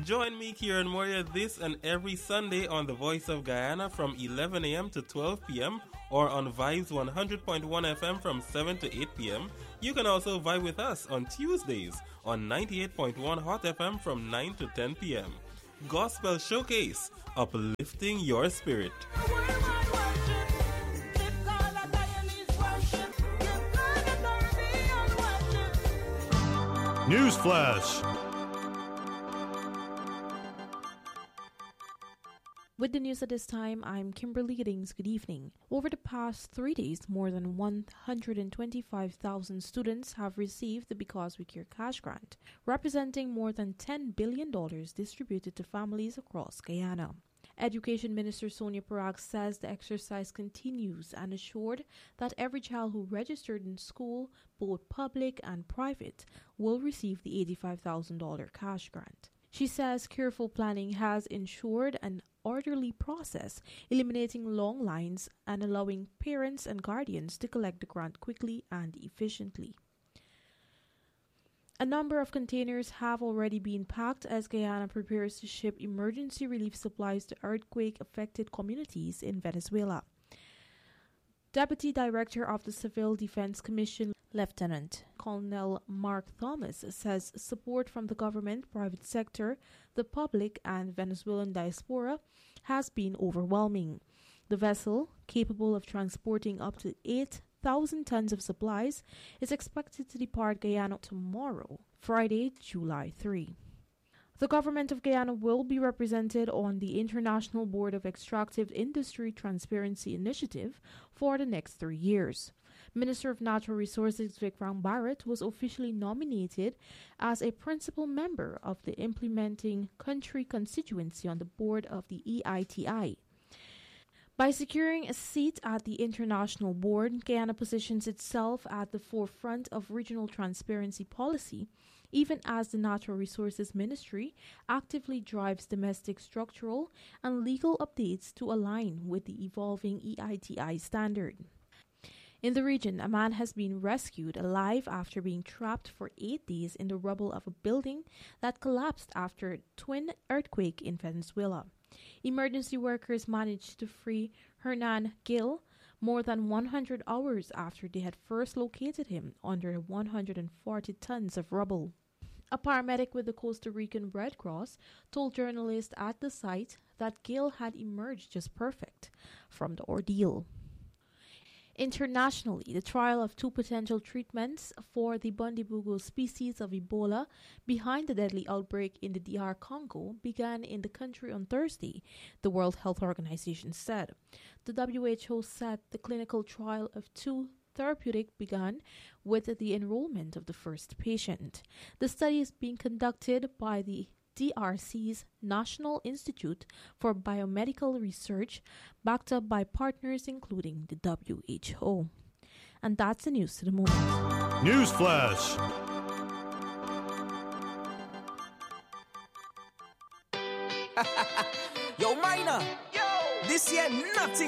Join me, Kieran Moria, this and every Sunday on The Voice of Guyana from 11 a.m. to 12 p.m. or on Vibes 100.1 FM from 7 to 8 p.m. You can also vibe with us on Tuesdays on 98.1 Hot FM from 9 to 10 p.m. Gospel Showcase, uplifting your spirit. Newsflash. With the news at this time, I'm Kimberly Giddings. Good evening. Over the past 3 days, more than 125,000 students have received the Because We Care cash grant, representing more than $10 billion distributed to families across Guyana. Education Minister Sonia Parag says the exercise continues and assured that every child who registered in school, both public and private, will receive the $85,000 cash grant. She says careful planning has ensured an orderly process, eliminating long lines and allowing parents and guardians to collect the grant quickly and efficiently. A number of containers have already been packed as Guyana prepares to ship emergency relief supplies to earthquake-affected communities in Venezuela. Deputy Director of the Civil Defense Commission, Lieutenant Colonel Mark Thomas, says support from the government, private sector, the public, and Venezuelan diaspora has been overwhelming. The vessel, capable of transporting up to 8,000 tons of supplies, is expected to depart Guyana tomorrow, Friday, July 3. The government of Guyana will be represented on the International Board of Extractive Industry Transparency Initiative for the next 3 years. Minister of Natural Resources Vikram Barrett was officially nominated as a principal member of the implementing country constituency on the board of the EITI. By securing a seat at the international board, Guyana positions itself at the forefront of regional transparency policy, even as the Natural Resources Ministry actively drives domestic structural and legal updates to align with the evolving EITI standard. In the region, a man has been rescued alive after being trapped for 8 days in the rubble of a building that collapsed after a twin earthquake in Venezuela. Emergency workers managed to free Hernan Gil more than 100 hours after they had first located him under 140 tons of rubble. A paramedic with the Costa Rican Red Cross told journalists at the site that Gil had emerged just perfect from the ordeal. Internationally, the trial of 2 potential treatments for the Bundibugyo species of Ebola behind the deadly outbreak in the DR Congo began in the country on Thursday, the World Health Organization said. The WHO said the clinical trial of 2 therapeutic began with the enrollment of the first patient. The study is being conducted by the DRC's National Institute for Biomedical Research, backed up by partners including the WHO. And that's the news to the moment. Newsflash. Yo, Minor. Yo. This year, nothing.